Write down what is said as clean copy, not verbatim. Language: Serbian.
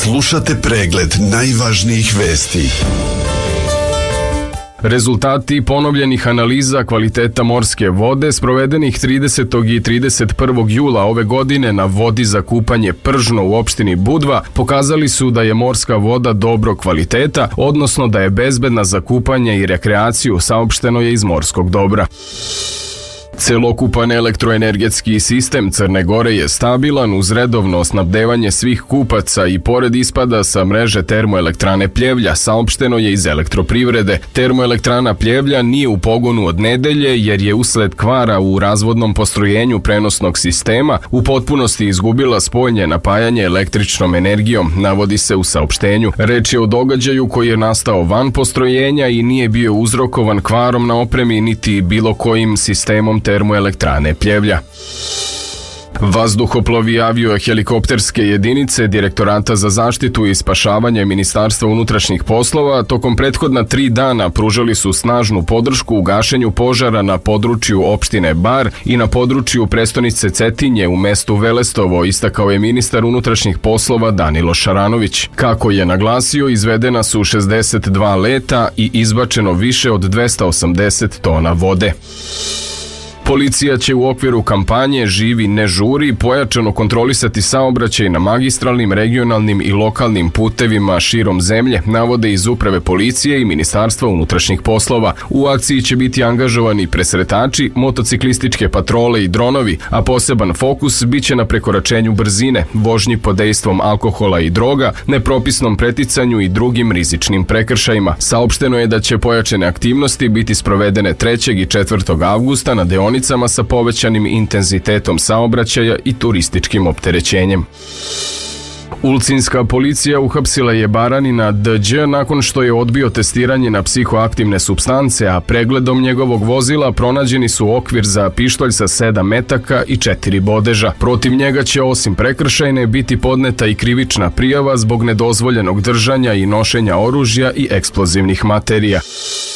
Slušate pregled najvažnijih vesti. Rezultati ponovljenih analiza kvaliteta morske vode sprovedenih 30. i 31. jula ove godine na vodi za kupanje Pržno u opštini Budva pokazali su da je morska voda dobrog kvaliteta, odnosno da je bezbedna za kupanje i rekreaciju, saopšteno je iz morskog dobra. Celokupan elektroenergetski sistem Crne Gore je stabilan uz redovno snabdevanje svih kupaca i pored ispada sa mreže termoelektrane Pljevlja, saopšteno je iz elektroprivrede. Termoelektrana Pljevlja nije u pogonu od nedelje jer je usled kvara u razvodnom postrojenju prenosnog sistema u potpunosti izgubila spoljnje napajanje električnom energijom, navodi se u saopštenju. Reč je o događaju koji je nastao van postrojenja i nije bio uzrokovan kvarom na opremi niti bilo kojim sistemom termoelektrane Pljevlja. Vazduhoplovi avio-helikopterske jedinice Direktorata za zaštitu i spašavanje Ministarstva unutrašnjih poslova tokom prethodna 3 dana pružali su snažnu podršku u gašenju požara na području opštine Bar i na području prestonice Cetinje u mestu Velestovo, istakao je ministar unutrašnjih poslova Danilo Šaranović. Kako je naglasio, izvedena su 62 leta i izbačeno više od 280 tona vode. Policija će u okviru kampanje Živi ne žuri pojačano kontrolisati saobraćaj na magistralnim, regionalnim i lokalnim putevima širom zemlje, navode iz Uprave policije i Ministarstva unutrašnjih poslova. U akciji će biti angažovani presretači, motociklističke patrole i dronovi, a poseban fokus biće na prekoračenju brzine, vožnji pod dejstvom alkohola i droga, nepropisnom preticanju i drugim rizičnim prekršajima. Saopšteno je da će pojačane aktivnosti biti sprovedene 3. i 4. avgusta na deonicama sa povećanim intenzitetom saobraćaja i turističkim opterećenjem. Ulcinska policija uhapsila je Baranina D.Đ. nakon što je odbio testiranje na psihoaktivne supstance, a pregledom njegovog vozila pronađeni su okvir za pištolj sa 7 metaka i 4 bodeža. Protiv njega će osim prekršajne biti podneta i krivična prijava zbog nedozvoljenog držanja i nošenja oružja i eksplozivnih materija.